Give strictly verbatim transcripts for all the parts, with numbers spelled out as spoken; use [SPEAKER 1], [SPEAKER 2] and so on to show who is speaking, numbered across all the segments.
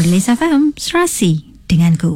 [SPEAKER 1] Perlis F M, serasi denganku.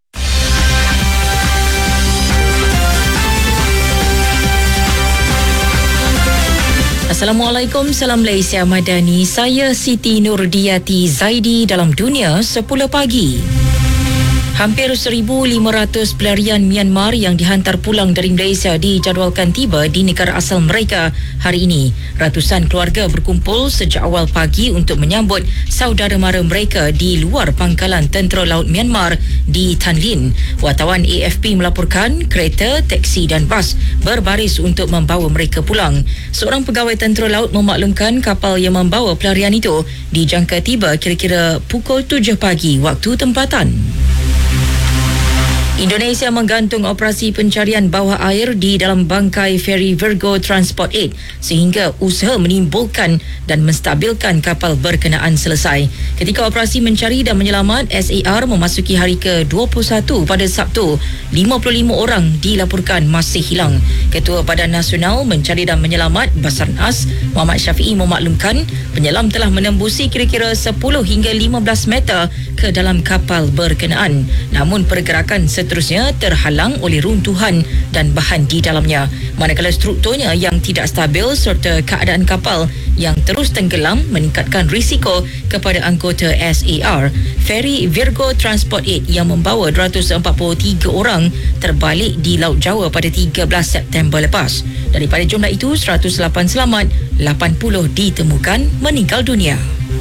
[SPEAKER 2] Assalamualaikum, salam Malaysia Madani. Saya Siti Nurdiati Zaidi dalam Dunia sepuluh pagi. Hampir seribu lima ratus pelarian Myanmar yang dihantar pulang dari Malaysia dijadualkan tiba di negara asal mereka hari ini. Ratusan keluarga berkumpul sejak awal pagi untuk menyambut saudara mara mereka di luar pangkalan Tentera Laut Myanmar di Tan Lin. Wartawan A F P melaporkan kereta, teksi dan bas berbaris untuk membawa mereka pulang. Seorang pegawai Tentera Laut memaklumkan kapal yang membawa pelarian itu dijangka tiba kira-kira pukul tujuh pagi waktu tempatan. Indonesia menggantung operasi pencarian bawah air di dalam bangkai feri Virgo Transport lapan sehingga usaha menimbulkan dan menstabilkan kapal berkenaan selesai. Ketika operasi mencari dan menyelamat S A R memasuki hari ke dua puluh satu pada Sabtu, lima puluh lima orang dilaporkan masih hilang. Ketua Badan Nasional Mencari dan Menyelamat Basarnas, Muhammad Syafiee memaklumkan penyelam telah menembusi kira-kira sepuluh hingga lima belas meter ke dalam kapal berkenaan. Namun pergerakan seterusnya terhalang oleh runtuhan dan bahan di dalamnya. Manakala strukturnya yang tidak stabil serta keadaan kapal yang terus tenggelam meningkatkan risiko kepada anggota S A R. Feri Virgo Transport lapan yang membawa dua ratus empat puluh tiga orang terbalik di Laut Jawa pada tiga belas September lepas. Daripada jumlah itu, seratus lapan selamat, lapan puluh ditemukan meninggal dunia.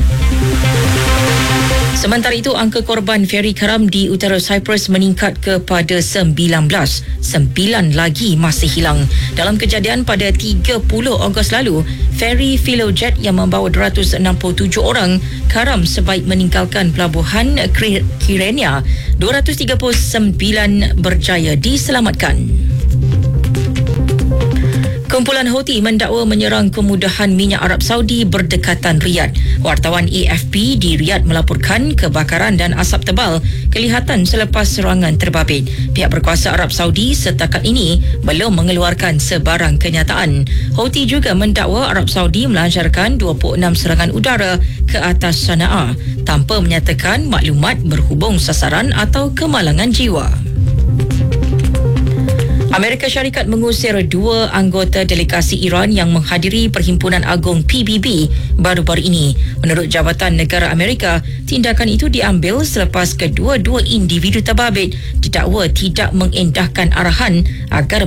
[SPEAKER 2] Sementara itu, angka korban feri karam di utara Cyprus meningkat kepada sembilan belas. Sembilan lagi masih hilang. Dalam kejadian pada tiga puluh Ogos lalu, feri Filojet yang membawa dua ratus enam puluh tujuh orang karam sebaik meninggalkan pelabuhan Kyrenia. dua ratus tiga puluh sembilan berjaya diselamatkan. Kumpulan Houthi mendakwa menyerang kemudahan minyak Arab Saudi berdekatan Riyadh. Wartawan A F P di Riyadh melaporkan kebakaran dan asap tebal kelihatan selepas serangan terbabit. Pihak berkuasa Arab Saudi setakat ini belum mengeluarkan sebarang kenyataan. Houthi juga mendakwa Arab Saudi melancarkan dua puluh enam serangan udara ke atas Sana'a tanpa menyatakan maklumat berhubung sasaran atau kemalangan jiwa. Amerika Syarikat mengusir dua anggota delegasi Iran yang menghadiri Perhimpunan Agung P B B baru-baru ini. Menurut Jabatan Negara Amerika, tindakan itu diambil selepas kedua-dua individu terbabit didakwa tidak mengendahkan arahan agar